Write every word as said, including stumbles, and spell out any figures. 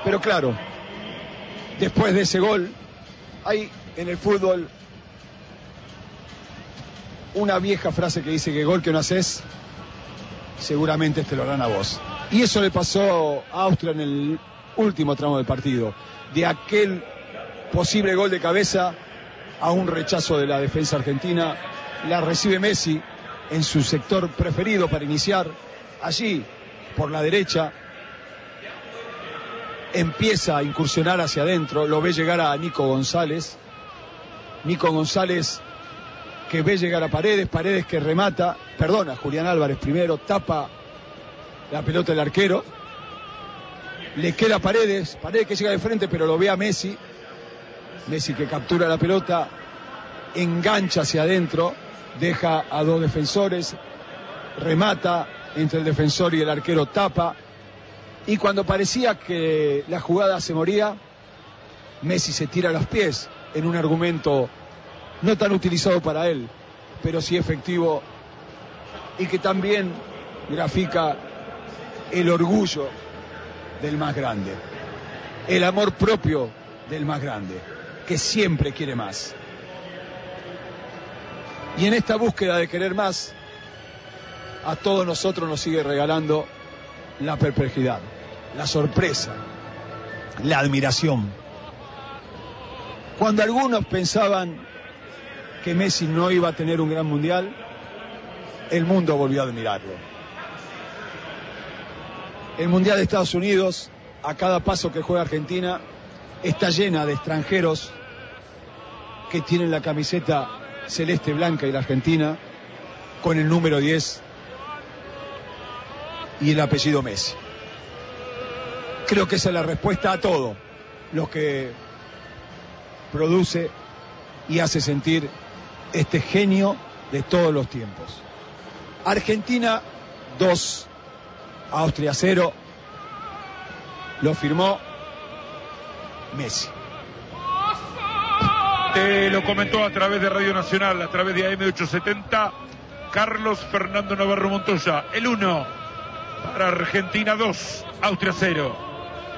Pero claro, después de ese gol, hay en el fútbol una vieja frase que dice que gol que no haces, seguramente te lo harán a vos. Y eso le pasó a Austria en el último tramo del partido. De aquel posible gol de cabeza a un rechazo de la defensa argentina, la recibe Messi en su sector preferido para iniciar, allí por la derecha, empieza a incursionar hacia adentro, lo ve llegar a Nico González, Nico González que ve llegar a Paredes, Paredes que remata, perdona, Julián Álvarez primero, tapa la pelota del arquero, le queda Paredes, Paredes que llega de frente pero lo ve a Messi, Messi que captura la pelota, engancha hacia adentro, deja a dos defensores, remata entre el defensor y el arquero, tapa, y cuando parecía que la jugada se moría, Messi se tira a los pies en un argumento no tan utilizado para él, pero sí efectivo, y que también grafica el orgullo del más grande, el amor propio del más grande, que siempre quiere más. Y en esta búsqueda de querer más, a todos nosotros nos sigue regalando la perplejidad, la sorpresa, la admiración. Cuando algunos pensaban que Messi no iba a tener un gran mundial, el mundo volvió a admirarlo. El mundial de Estados Unidos, a cada paso que juega Argentina, está llena de extranjeros que tienen la camiseta celeste blanca y la Argentina con el número diez y el apellido Messi. Creo que esa es la respuesta a todo lo que produce y hace sentir este genio de todos los tiempos. Argentina dos, Austria cero, lo firmó Messi. Te lo comentó a través de Radio Nacional, a través de A M ochocientos setenta, Carlos Fernando Navarro Montoya. El uno para Argentina dos, Austria cero.